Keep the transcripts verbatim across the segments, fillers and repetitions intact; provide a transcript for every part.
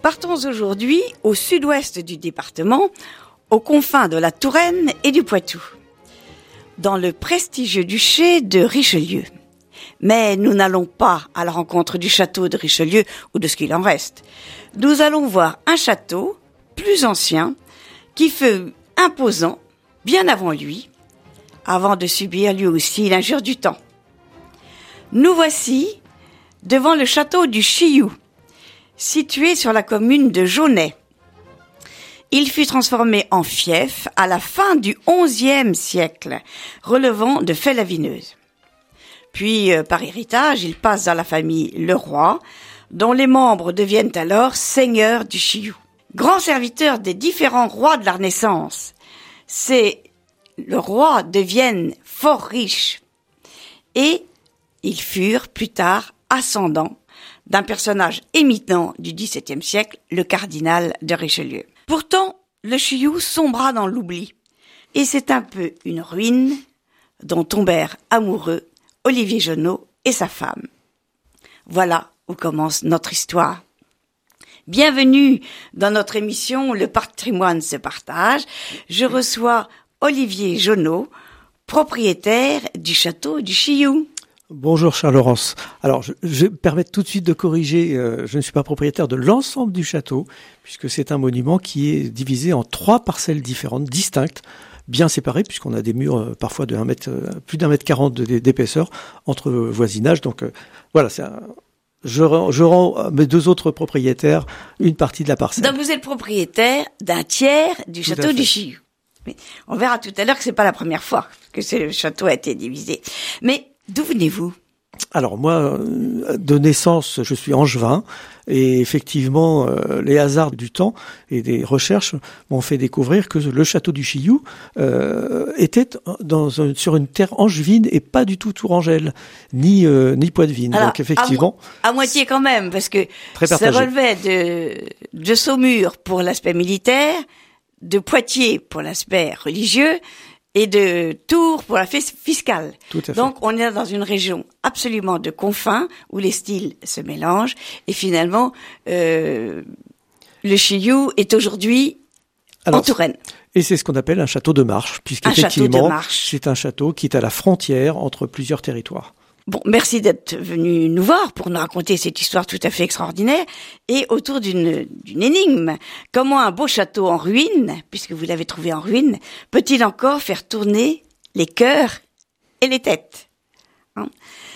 Partons aujourd'hui au sud-ouest du département, aux confins de la Touraine et du Poitou, dans le prestigieux duché de Richelieu. Mais nous n'allons pas à la rencontre du château de Richelieu ou de ce qu'il en reste. Nous allons voir un château plus ancien qui fut imposant bien avant lui, avant de subir lui aussi l'injure du temps. Nous voici devant le château du Chilloux, situé sur la commune de Jaunay. Il fut transformé en fief à la fin du onzième siècle, relevant de Fay-la-Vineuse. Puis, euh, par héritage, il passe dans la famille Leroy, dont les membres deviennent alors seigneurs du Chilloux. Grand serviteur des différents rois de la Renaissance, ces le rois deviennent fort riches et ils furent plus tard ascendants d'un personnage éminent du dix-septième siècle, le cardinal de Richelieu. Pourtant, le Chilloux sombra dans l'oubli et c'est un peu une ruine dont tombèrent amoureux Olivier Jonot et sa femme. Voilà où commence notre histoire. Bienvenue dans notre émission Le patrimoine se partage. Je reçois Olivier Jonot, propriétaire du château du Chilloux. Bonjour Charles-Laurence. Alors, je, je vais me permettre tout de suite de corriger, euh, je ne suis pas propriétaire de l'ensemble du château, puisque c'est un monument qui est divisé en trois parcelles différentes, distinctes, bien séparées, puisqu'on a des murs euh, parfois de un mètre, euh, plus d'un mètre quarante d'épaisseur entre euh, voisinages. Donc euh, voilà, c'est un, je, je rends à mes deux autres propriétaires une partie de la parcelle. Donc vous êtes propriétaire d'un tiers du Tout château du Chilloux. Mais on verra tout à l'heure que c'est pas la première fois que ce château a été divisé. Mais d'où venez-vous ? Alors moi, de naissance, je suis angevin et effectivement, euh, les hasards du temps et des recherches m'ont fait découvrir que le château du Chilloux euh, était dans un, sur une terre angevine et pas du tout tourangelle, ni euh, ni poitevine. Alors, donc effectivement, à, mo- à moitié quand même, parce que ça relevait de, de Saumur pour l'aspect militaire, de Poitiers pour l'aspect religieux, et de Tours pour la fis- fiscale. Tout à fait. Donc, on est dans une région absolument de confins où les styles se mélangent. Et finalement, euh, le Chilloux est aujourd'hui Alors, en Touraine. Et c'est ce qu'on appelle un château de marche, puisqu'effectivement, c'est un château qui est à la frontière entre plusieurs territoires. Bon, merci d'être venu nous voir pour nous raconter cette histoire tout à fait extraordinaire et autour d'une, d'une énigme. Comment un beau château en ruine, puisque vous l'avez trouvé en ruine, peut-il encore faire tourner les cœurs et les têtes, hein ?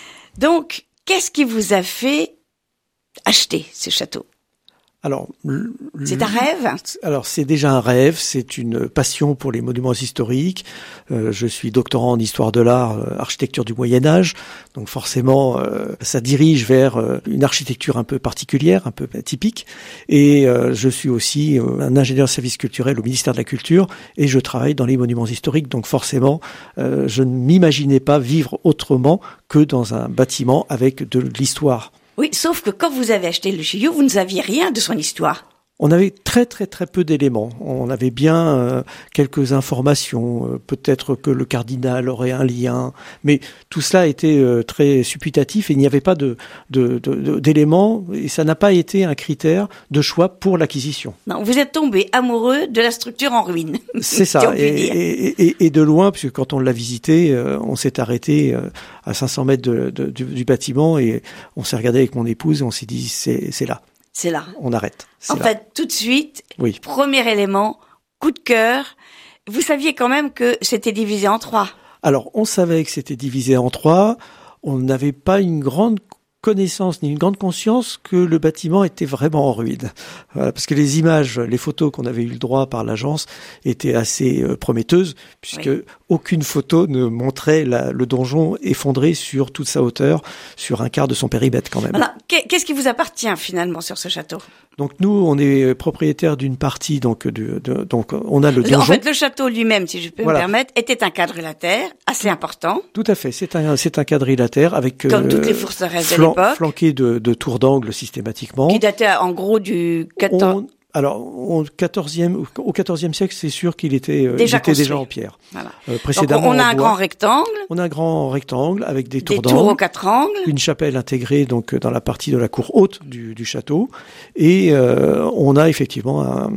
Donc, qu'est-ce qui vous a fait acheter ce château ? Alors, le, c'est un rêve ? Alors, c'est déjà un rêve, c'est une passion pour les monuments historiques. Euh, je suis doctorant en histoire de l'art, euh, architecture du Moyen-Âge. Donc forcément, euh, ça dirige vers euh, une architecture un peu particulière, un peu atypique. Et euh, je suis aussi euh, un ingénieur de service culturel au ministère de la Culture et je travaille dans les monuments historiques. Donc forcément, euh, je ne m'imaginais pas vivre autrement que dans un bâtiment avec de l'histoire. Oui, sauf que quand vous avez acheté le Chilloux, vous ne saviez rien de son histoire. On avait très très très peu d'éléments. On avait bien euh, quelques informations, euh, peut-être que le cardinal aurait un lien, mais tout cela était euh, très supputatif et il n'y avait pas de, de, de, de d'éléments et ça n'a pas été un critère de choix pour l'acquisition. Non, vous êtes tombé amoureux de la structure en ruine. C'est ça, si et, et, et, et de loin, puisque quand on l'a visité, euh, on s'est arrêté euh, à cinq cents mètres de, de, du, du bâtiment et on s'est regardé avec mon épouse et on s'est dit c'est, c'est là. C'est là. On arrête. En là. fait, tout de suite, oui. Premier élément, coup de cœur. Vous saviez quand même que c'était divisé en trois. Alors, on savait que c'était divisé en trois. On n'avait pas une grande connaissance ni une grande conscience que le bâtiment était vraiment en ruine. Voilà, parce que les images, les photos qu'on avait eu le droit par l'agence étaient assez euh, prometteuses, puisque oui. aucune photo ne montrait la, le donjon effondré sur toute sa hauteur, sur un quart de son périmètre quand même. Voilà. Qu'est-ce qui vous appartient finalement sur ce château ? Donc nous, on est propriétaire d'une partie, donc de, de donc on a le donjon. En fait, le château lui-même, si je peux voilà. me permettre, était un quadrilatère assez important. Tout à fait, c'est un c'est un quadrilatère avec comme euh, toutes les forteresses de l'époque, flanqué de, de tours d'angle systématiquement. Qui datait en gros du quatorze. Alors, au quatorzième, au quatorzième siècle, c'est sûr qu'il était, euh, déjà, il était déjà en pierre. Voilà. Euh, précédemment, donc on a un bois. grand rectangle. On a un grand rectangle avec des tours Des d'angle. tours aux quatre angles. Une chapelle intégrée donc dans la partie de la cour haute du, du château. Et euh, on a effectivement un,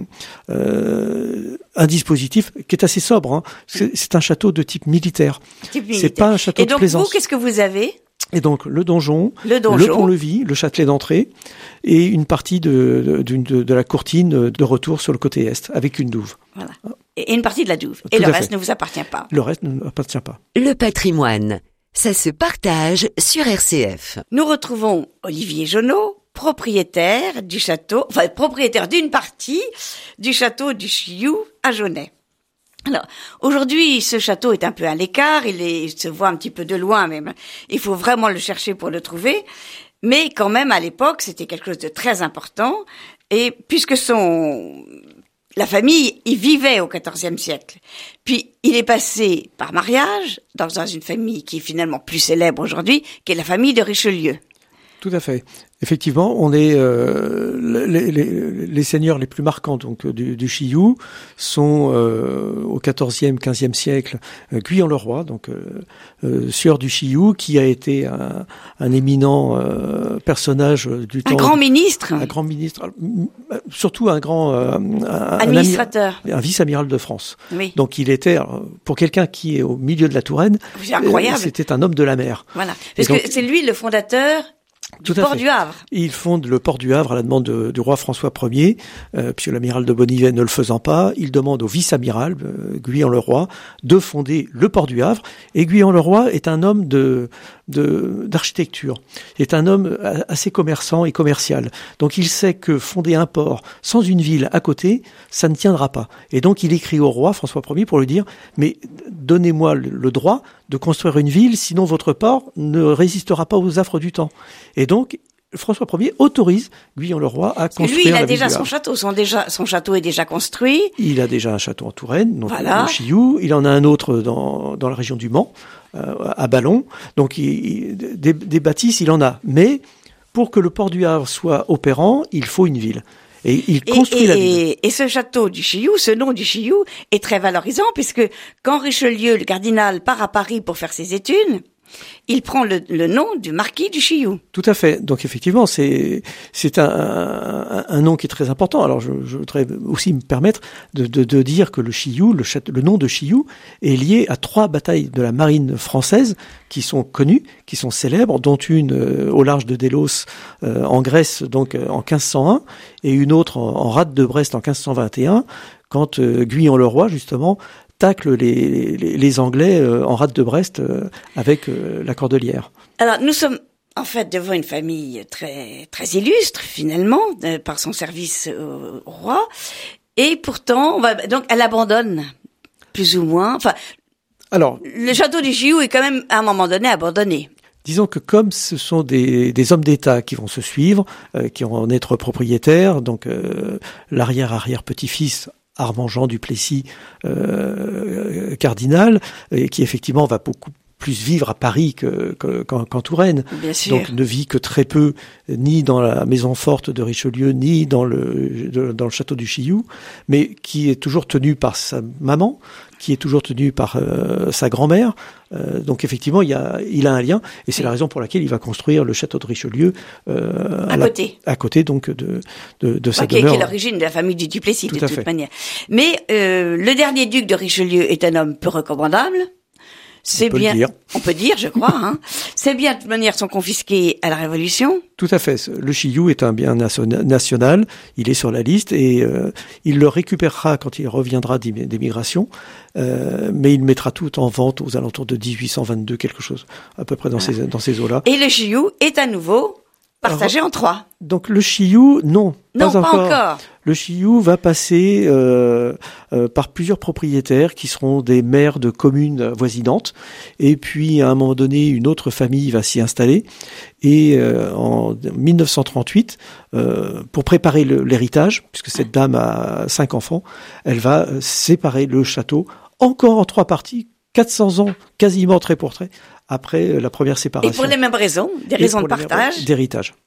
euh, un dispositif qui est assez sobre. Hein. C'est, c'est un château de type militaire. Type militaire. C'est pas un château Et de donc plaisance. vous, qu'est-ce que vous avez? Et donc le donjon, le, donjon. le pont-levis, le châtelet d'entrée et une partie de, de, de, de la courtine de retour sur le côté est avec une douve. Voilà. Et une partie de la douve. Tout et le reste fait. ne vous appartient pas. Le reste ne appartient pas. Le patrimoine, ça se partage sur R C F. Nous retrouvons Olivier Jonot, propriétaire du château, enfin propriétaire d'une partie du château du Chioux à Jonay. Alors, aujourd'hui, ce château est un peu à l'écart, il, est, il se voit un petit peu de loin même. Il faut vraiment le chercher pour le trouver. Mais quand même, à l'époque, c'était quelque chose de très important. Et puisque son, la famille y vivait au quatorzième siècle. Puis, il est passé par mariage dans une famille qui est finalement plus célèbre aujourd'hui, qui est la famille de Richelieu. Tout à fait. Effectivement, on est euh, les, les, les seigneurs les plus marquants donc du, du Chioux sont euh, au quatorzième, quinzième siècle euh, Guyon-le-Roi, donc euh, euh, sieur du Chioux, qui a été un, un éminent euh, personnage du temps. Un grand ministre. Un grand ministre, surtout un grand euh, un, administrateur, un, un vice-amiral de France. Oui. Donc il était, pour quelqu'un qui est au milieu de la Touraine, c'est incroyable. Euh, c'était un homme de la mer. Voilà, parce donc, que c'est lui le fondateur. Du Tout à port fait. du Havre. Il fonde le port du Havre à la demande de, du roi François Ier, euh, puisque l'amiral de Bonnivet ne le faisant pas, il demande au vice-amiral, euh, Guyon-le-Roi, de fonder le port du Havre. Et Guyon-le-Roi est un homme de, de, d'architecture, est un homme assez commerçant et commercial. Donc il sait que fonder un port sans une ville à côté, ça ne tiendra pas. Et donc il écrit au roi François Ier pour lui dire, mais donnez-moi le, le droit de construire une ville, sinon votre port ne résistera pas aux affres du temps. Et donc, François Ier autorise Guyon-le-Roi à construire lui, il a la déjà ville du son Havre. château. Son, déjà, son château est déjà construit. Il a déjà un château en Touraine, donc voilà. au Chioux. Il en a un autre dans, dans la région du Mans, euh, à Ballon. Donc, il, il, des, des bâtisses, il en a. Mais pour que le port du Havre soit opérant, il faut une ville. Et il construit et, la et, ville. Et ce château du Chioux, ce nom du Chioux, est très valorisant, puisque quand Richelieu, le cardinal, part à Paris pour faire ses études, il prend le, le nom du marquis du Chioux. Tout à fait. Donc effectivement, c'est c'est un, un, un nom qui est très important. Alors je, je voudrais aussi me permettre de, de, de dire que le Chioux, le, château, le nom de Chioux, est lié à trois batailles de la marine française qui sont connues, qui sont célèbres, dont une euh, au large de Délos euh, en Grèce, donc euh, en quinze cent un, et une autre en, en rade de Brest en quinze cent vingt et un, quand euh, Guyon-le-Roi justement tacle les, les, les Anglais euh, en rade de Brest euh, avec euh, la Cordelière. Alors nous sommes en fait devant une famille très très illustre finalement de, par son service au, au roi, et pourtant on va, donc elle abandonne plus ou moins. Enfin, alors le château du Chioux est quand même à un moment donné abandonné. Disons que comme ce sont des, des hommes d'État qui vont se suivre, euh, qui vont en être propriétaires, donc euh, l'arrière-arrière-petit-fils Armand Jean du Plessis, euh, cardinal, et qui effectivement va beaucoup plus vivre à Paris que, que, qu'en, qu'en Touraine. Bien sûr. Donc ne vit que très peu, ni dans la maison forte de Richelieu, ni dans le, de, dans le château du Chioux, mais qui est toujours tenu par sa maman, qui est toujours tenu par euh, sa grand-mère. Euh, donc effectivement, il, y a, il a un lien, et c'est oui. la raison pour laquelle il va construire le château de Richelieu euh, à, à côté, la, à côté donc de de, de sa okay, demeure. Qui est l'origine de la famille du Duplessis Tout de toute fait. manière. Mais euh, le dernier duc de Richelieu est un homme peu recommandable. C'est on peut bien, le dire. on peut dire, je crois. Hein. Ces biens, de toute manière, sont confisqués à la Révolution. Tout à fait. Le Chioux est un bien national. Il est sur la liste et euh, il le récupérera quand il reviendra d'émigration. Euh, mais il mettra tout en vente aux alentours de dix-huit cent vingt-deux, quelque chose, à peu près dans voilà. ces dans ces eaux-là. Et le Chioux est à nouveau partagé Alors, en trois. Donc le Chioux, non. Non, pas, pas encore. encore. Le Chioux va passer euh, euh, par plusieurs propriétaires qui seront des maires de communes voisinantes. Et puis, à un moment donné, une autre famille va s'y installer. Et euh, en mille neuf cent trente-huit, euh, pour préparer le, l'héritage, puisque cette dame a cinq enfants, elle va séparer le château encore en trois parties, quatre cents ans, quasiment trait pour trait, après la première séparation. Et pour les mêmes raisons, des Et raisons de partage. D'héritage.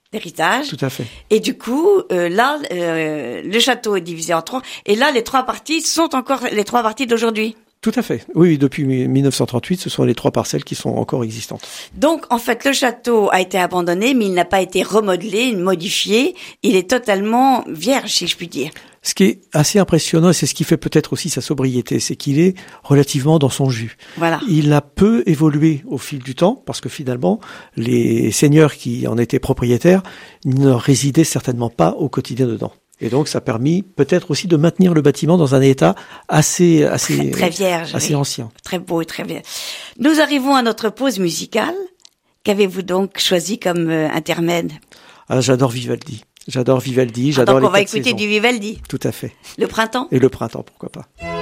d'héritage. Tout à fait. Et du coup, euh, là, euh, le château est divisé en trois. Et là, les trois parties sont encore les trois parties d'aujourd'hui. Tout à fait. Oui, depuis mille neuf cent trente-huit, ce sont les trois parcelles qui sont encore existantes. Donc, en fait, le château a été abandonné, mais il n'a pas été remodelé, modifié. Il est totalement vierge, si je puis dire. Ce qui est assez impressionnant, et c'est ce qui fait peut-être aussi sa sobriété, c'est qu'il est relativement dans son jus. Voilà. Il a peu évolué au fil du temps, parce que finalement, les seigneurs qui en étaient propriétaires ne résidaient certainement pas au quotidien dedans. Et donc, ça a permis peut-être aussi de maintenir le bâtiment dans un état assez, assez, très, très vierge, assez oui. ancien. Très beau et très vierge. Nous arrivons à notre pause musicale. Qu'avez-vous donc choisi comme euh, intermède? Ah, j'adore Vivaldi. J'adore Vivaldi, ah, j'adore donc les on va quatre écouter saisons. du Vivaldi. Tout à fait. Le printemps? Et le printemps, pourquoi pas.